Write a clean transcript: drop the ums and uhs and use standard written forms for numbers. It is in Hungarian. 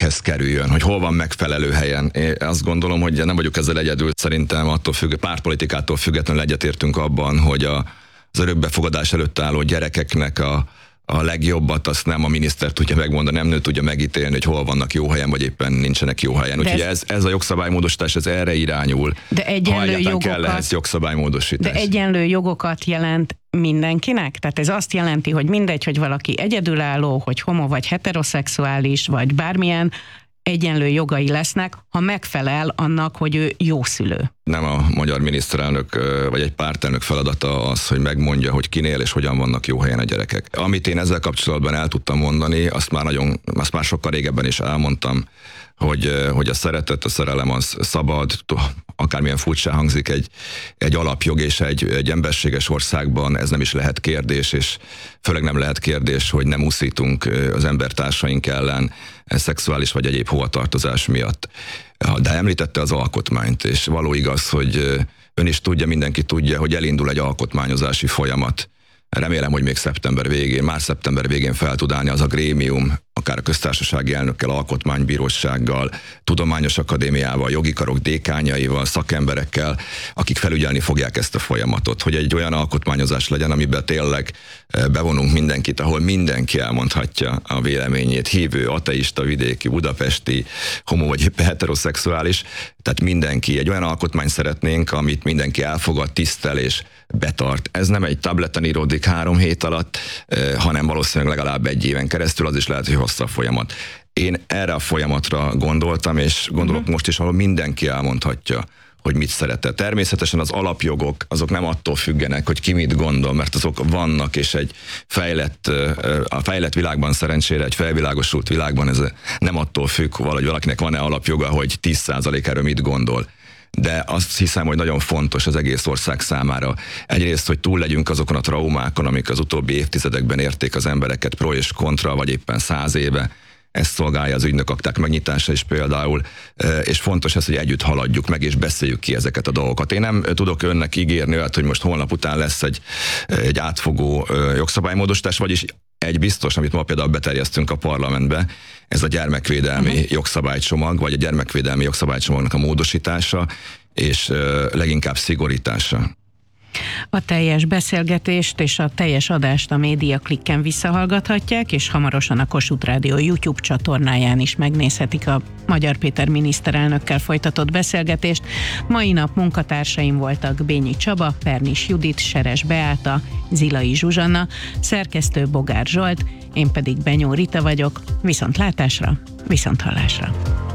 gyerekekhez kerüljön, hogy hol van megfelelő helyen. Én azt gondolom, hogy nem vagyok ezzel egyedül, szerintem attól pártpolitikától függetlenül egyetértünk abban, hogy az örökbefogadás előtt álló gyerekeknek a legjobbat azt nem a miniszter tudja megmondani, nem ő tudja megítélni, hogy hol vannak jó helyen, vagy éppen nincsenek jó helyen. Úgyhogy ez a jogszabálymódosítás, ez erre irányul. De egyenlő jogokat, kell ehhez jogszabálymódosítás. De egyenlő jogokat jelent mindenkinek? Tehát ez azt jelenti, hogy mindegy, hogy valaki egyedülálló, hogy homo vagy heteroszexuális, vagy bármilyen, egyenlő jogai lesznek, ha megfelel annak, hogy ő jó szülő. Nem a magyar miniszterelnök vagy egy pártelnök feladata az, hogy megmondja, hogy kinél és hogyan vannak jó helyen a gyerekek. Amit én ezzel kapcsolatban el tudtam mondani, azt már sokkal régebben is elmondtam, hogy a szeretet, a szerelem az szabad, akármilyen furcsa hangzik, egy alapjog, és egy emberséges országban ez nem is lehet kérdés, és főleg nem lehet kérdés, hogy nem úszítunk az embertársaink ellen szexuális vagy egyéb hovatartozás miatt. De említette az alkotmányt, és való igaz, hogy ön is tudja, mindenki tudja, hogy elindul egy alkotmányozási folyamat. Remélem, hogy még már szeptember végén fel tud állni az a grémium, akár a köztársasági elnökkel, alkotmánybírósággal, tudományos akadémiával, jogi karok dékányaival, szakemberekkel, akik felügyelni fogják ezt a folyamatot, hogy egy olyan alkotmányozás legyen, amiben tényleg bevonunk mindenkit, ahol mindenki elmondhatja a véleményét, hívő, ateista, vidéki, budapesti, homo vagy heteroszexuális, tehát mindenki. Egy olyan alkotmányt szeretnénk, amit mindenki elfogad, tisztel és betart. Ez nem egy tableten íródik 3 hét alatt, hanem valószínűleg legalább 1 éven keresztül, az is lehet, hogy hosszabb folyamat. Én erre a folyamatra gondoltam, és gondolok most is, ahol mindenki elmondhatja, hogy mit szeretett. Természetesen az alapjogok, azok nem attól függenek, hogy ki mit gondol, mert azok vannak, és a fejlett világban szerencsére, egy felvilágosult világban ez nem attól függ, hogy valakinek van-e alapjoga, hogy 10% erről mit gondol. De azt hiszem, hogy nagyon fontos az egész ország számára. Egyrészt, hogy túl legyünk azokon a traumákon, amik az utóbbi évtizedekben érték az embereket pro és kontra, vagy éppen 100 éve. Ezt szolgálja az ügynökakták megnyitása is például, és fontos ez, hogy együtt haladjuk meg, és beszéljük ki ezeket a dolgokat. Én nem tudok önnek ígérni olyat, hogy most holnap után lesz egy átfogó jogszabálymódosítás, vagyis egy biztos, amit ma például beterjesztünk a parlamentbe, ez a gyermekvédelmi jogszabálycsomag, vagy a gyermekvédelmi jogszabálycsomagnak a módosítása, és leginkább szigorítása. A teljes beszélgetést és a teljes adást a MediaClicken visszahallgathatják, és hamarosan a Kossuth Rádió YouTube csatornáján is megnézhetik a Magyar Péter miniszterelnökkel folytatott beszélgetést. Mai nap munkatársaim voltak Bényi Csaba, Pernis Judit, Seres Beáta, Zilai Zsuzsanna, szerkesztő Bogár Zsolt, én pedig Benyó Rita vagyok. Viszontlátásra, viszonthallásra!